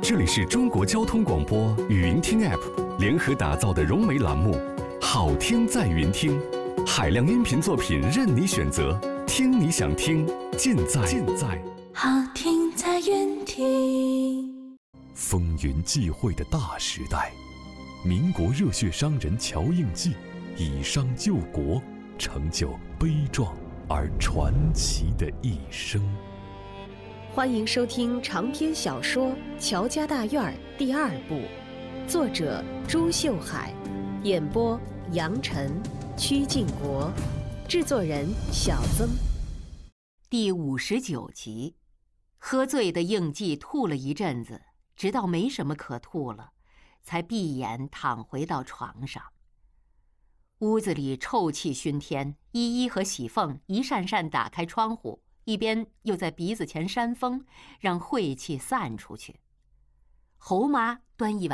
这里是中国交通广播语音听 App 联合打造的融媒栏目《好听在云听》，海量音频作品任你选择，听你想听，尽在好听在云听。 风云际会的大时代，民国热血商人乔应记以商救国，成就悲壮而传奇的一生。 欢迎收听长篇小说《乔家大院》第2部，作者朱秀海，演播杨晨、曲靖国，制作人小曾。 第59集，喝醉的应记吐了一阵子，直到没什么可吐了，才闭眼躺回到床上。屋子里臭气熏天，依依和喜凤一扇扇打开窗户，一边又在鼻子前扇风，让晦气散出去。侯妈端一碗